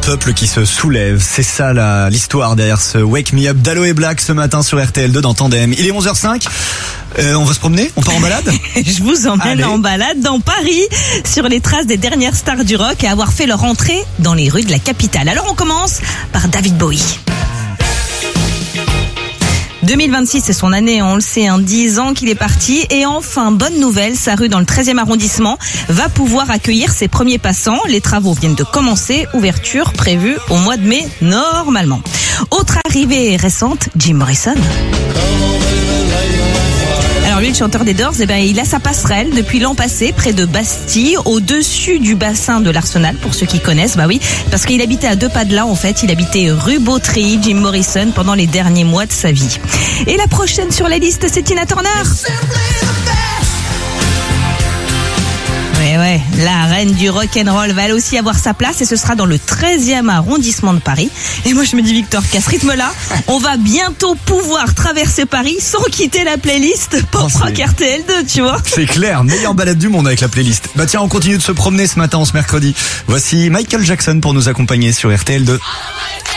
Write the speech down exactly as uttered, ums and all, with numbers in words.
peuple qui se soulève. C'est ça la, l'histoire derrière ce Wake Me Up d'Aloe Black ce matin sur R T L deux dans Tandem. Il est onze heures cinq. Euh, on va se promener? On part en balade? Je vous emmène Allez. en balade dans Paris, sur les traces des dernières stars du rock à avoir fait leur entrée dans les rues de la capitale. Alors on commence par David Bowie. deux mille vingt-six, c'est son année, on le sait, hein, dix ans qu'il est parti. Et enfin, bonne nouvelle, sa rue dans le treizième arrondissement va pouvoir accueillir ses premiers passants. Les travaux viennent de commencer, ouverture prévue au mois de mai normalement. Autre arrivée récente, Jim Morrison. Alors lui, le chanteur des Doors, eh ben, il a sa passerelle depuis l'an passé, près de Bastille, au-dessus du bassin de l'Arsenal, pour ceux qui connaissent. Bah oui, parce qu'il habitait à deux pas de là, en fait. Il habitait rue Beautry, Jim Morrison, pendant les derniers mois de sa vie. Et la prochaine sur la liste, c'est Tina Turner. Ouais, ouais, la reine du rock'n'roll va elle aussi avoir sa place et ce sera dans le treizième arrondissement de Paris. Et moi je me dis, Victor, qu'à ce rythme-là, on va bientôt pouvoir traverser Paris sans quitter la playlist Pop Oh, Rock R T L deux, tu vois. C'est clair, meilleure balade du monde avec la playlist. Bah tiens, on continue de se promener ce matin, ce mercredi. Voici Michael Jackson pour nous accompagner sur R T L deux.